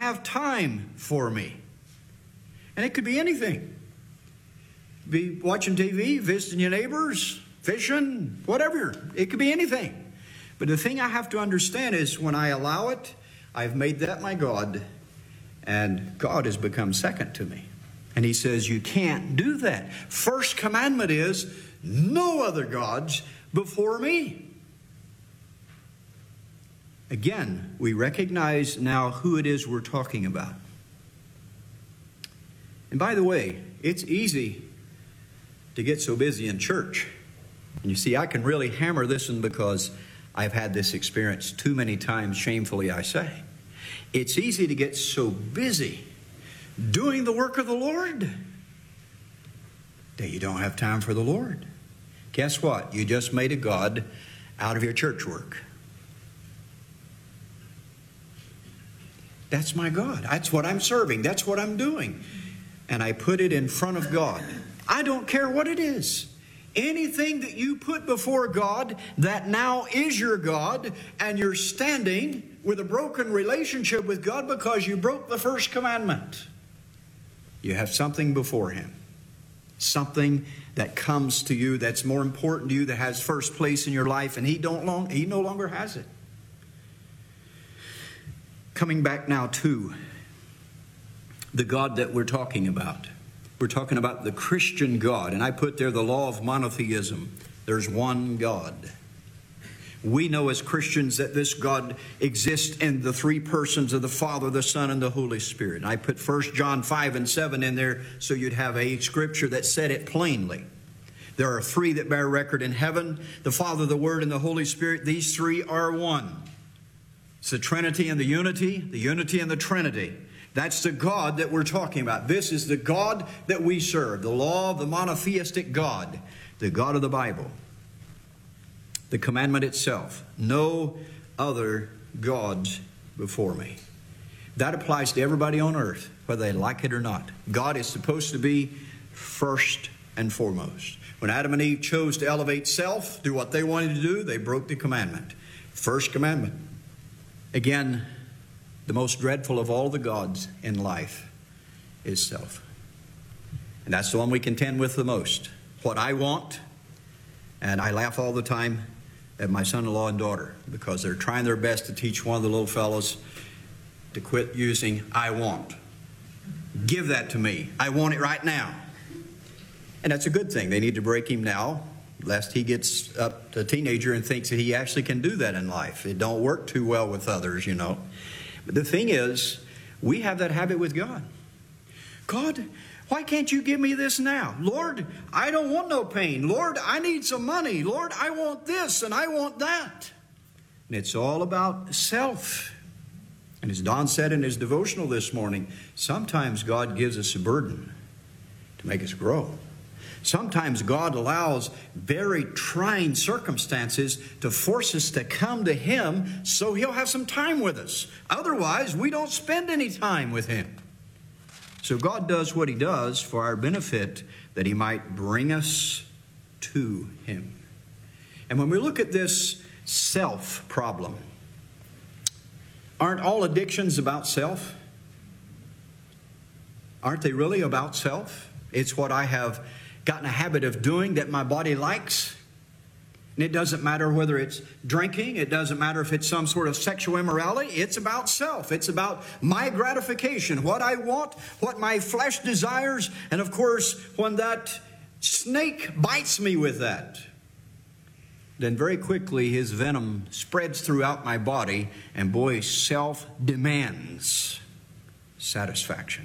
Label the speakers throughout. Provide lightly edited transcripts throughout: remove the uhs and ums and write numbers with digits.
Speaker 1: have time for me. And it could be anything. Be watching TV, visiting your neighbors, fishing, whatever. It could be anything. But the thing I have to understand is when I allow it, I've made that my God, and God has become second to me. And he says, you can't do that. First commandment is, no other gods before me. Again, we recognize now who it is we're talking about. And by the way, it's easy to get so busy in church. And you see, I can really hammer this one because I've had this experience too many times, shamefully I say. It's easy to get so busy doing the work of the Lord that you don't have time for the Lord. Guess what? You just made a God out of your church work. That's my God. That's what I'm serving. That's what I'm doing. And I put it in front of God. I don't care what it is. Anything that you put before God that now is your God, and you're standing with a broken relationship with God because you broke the first commandment. You have something before Him. Something that comes to you that's more important to you, that has first place in your life, and He no longer has it. Coming back now to the God that we're talking about. We're talking about the Christian God, and I put there the law of monotheism. There's one God. We know as Christians that this God exists in the three persons of the Father, the Son, and the Holy Spirit. And I put 1 John 5 and 7 in there so you'd have a scripture that said it plainly. There are three that bear record in heaven, the Father, the Word, and the Holy Spirit. These three are one. It's the Trinity and the unity and the Trinity. That's the God that we're talking about. This is the God that we serve, the law of the monotheistic God, the God of the Bible. The commandment itself, no other gods before me. That applies to everybody on earth, whether they like it or not. God is supposed to be first and foremost. When Adam and Eve chose to elevate self, do what they wanted to do, they broke the commandment. First commandment. Again, the most dreadful of all the gods in life is self. And that's the one we contend with the most. What I want, and I laugh all the time at my son-in-law and daughter because they're trying their best to teach one of the little fellows to quit using I want. Give that to me. I want it right now. And that's a good thing. They need to break him now, lest he gets up to a teenager and thinks that he actually can do that in life. It don't work too well with others, you know. But the thing is, we have that habit with God. God, why can't you give me this now? Lord, I don't want no pain. Lord, I need some money. Lord, I want this and I want that. And it's all about self. And as Don said in his devotional this morning, sometimes God gives us a burden to make us grow. Sometimes God allows very trying circumstances to force us to come to Him so He'll have some time with us. Otherwise, we don't spend any time with Him. So God does what He does for our benefit, that He might bring us to Him. And when we look at this self problem, aren't all addictions about self? Aren't they really about self? It's what I have gotten a habit of doing that my body likes. And it doesn't matter whether it's drinking. It doesn't matter if it's some sort of sexual immorality. It's about self. It's about my gratification, what I want, what my flesh desires. And of course, when that snake bites me with that, then very quickly his venom spreads throughout my body. And boy, self demands satisfaction.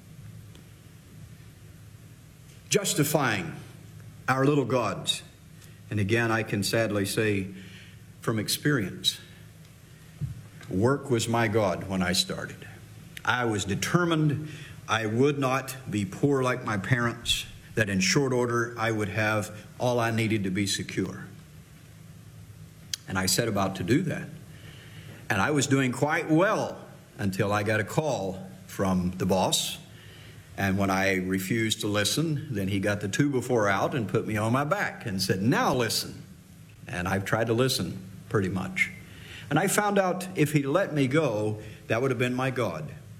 Speaker 1: Justifying our little gods. And again, I can sadly say from experience, work was my God when I started. I was determined I would not be poor like my parents, that in short order I would have all I needed to be secure. And I set about to do that. And I was doing quite well until I got a call from the boss. And when I refused to listen, then he got the 2-by-4 out and put me on my back and said, now listen. And I've tried to listen pretty much. And I found out if he let me go, that would have been my God.